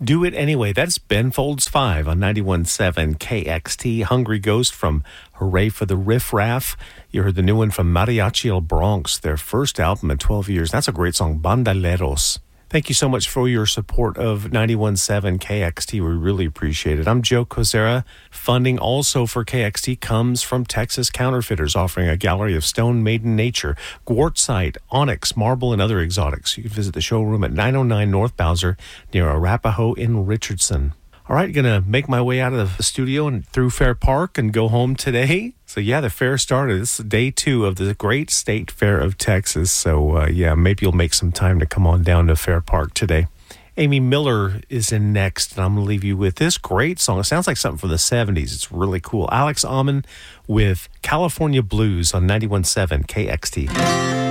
Do It Anyway. That's Ben Folds 5 on 91.7 KXT. Hungry Ghost from Hooray for the Riff Raff. You heard the new one from Mariachi El Bronx, their first album in 12 years. That's a great song, Bandaleros. Thank you so much for your support of 91.7 KXT. We really appreciate it. I'm Joe Cosera. Funding also for KXT comes from Texas Counterfeiters, offering a gallery of stone made in nature, quartzite, onyx, marble, and other exotics. You can visit the showroom at 909 North Bowser near Arapahoe in Richardson. All right, going to make my way out of the studio and through Fair Park and go home today. So, yeah, the fair started. This is day 2 of the Great State Fair of Texas. So, maybe you'll make some time to come on down to Fair Park today. Amy Miller is in next, and I'm going to leave you with this great song. It sounds like something from the 70s. It's really cool. Alex Alman with California Blues on 91.7 KXT.